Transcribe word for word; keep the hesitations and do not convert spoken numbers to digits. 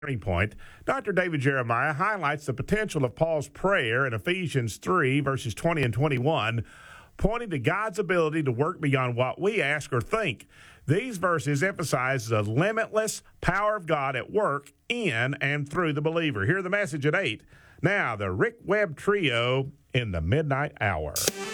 Point, Doctor David Jeremiah highlights the potential of Paul's prayer in Ephesians three, verses twenty and twenty-one, pointing to God's ability to work beyond what we ask or think. These verses emphasize the limitless power of God at work in and through the believer. Hear the message at eight. Now, the Rick Webb Trio in the Midnight Hour.